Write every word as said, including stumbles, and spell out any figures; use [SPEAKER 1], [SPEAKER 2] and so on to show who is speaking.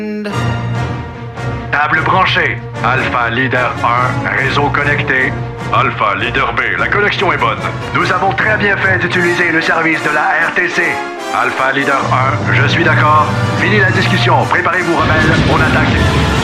[SPEAKER 1] Table branchée. Alpha Leader un, réseau connecté. Alpha Leader B, la connexion est bonne. Nous avons très bien fait d'utiliser le service de la R T C. Alpha Leader un, je suis d'accord. Fini la discussion. Préparez-vous, rebelles. On attaque.